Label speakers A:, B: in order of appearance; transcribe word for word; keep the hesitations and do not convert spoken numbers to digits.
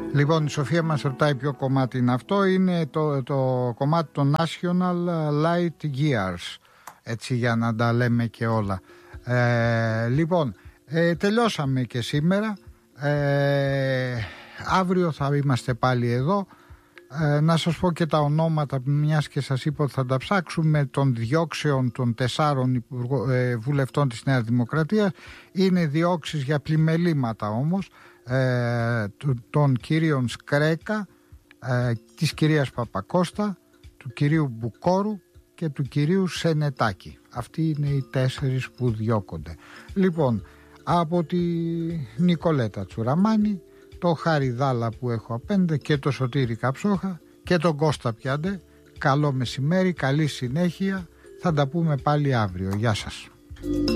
A: Λοιπόν, η Σοφία μας ρωτάει ποιο κομμάτι είναι αυτό. Είναι το, το κομμάτι των National Light Years, έτσι, για να τα λέμε και όλα. ε, Λοιπόν, ε, τελειώσαμε και σήμερα. ε, Αύριο θα είμαστε πάλι εδώ. ε, Να σας πω και τα ονόματα, μιας και σας είπα ότι θα τα ψάξουμε, των διώξεων των τεσσάρων ε, βουλευτών της Νέας Δημοκρατίας. Είναι διώξεις για πλημελήματα όμως, ε, των κυρίων Σκρέκα, ε, της κυρίας Παπακώστα, του κυρίου Μπουκόρου και του κυρίου Σενετάκη. Αυτοί είναι οι τέσσερις που διώκονται. Λοιπόν, από τη Νικολέτα Τσουραμάνη, το Χάρη Δάλα που έχω απέντε και το Σωτήρη Καψόχα και τον Κώστα Πιάντε, καλό μεσημέρι, καλή συνέχεια. Θα τα πούμε πάλι αύριο. Γεια σας.